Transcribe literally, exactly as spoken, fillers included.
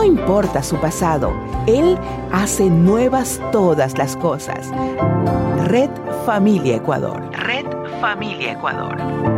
No importa su pasado, Él hace nuevas todas las cosas. Red Familia Ecuador. Red Familia Ecuador.